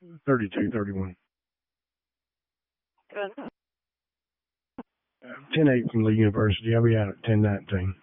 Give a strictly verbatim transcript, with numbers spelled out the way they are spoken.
thirty-two thirty-one. Good. ten eight from Lee University. I'll be out at ten nineteen.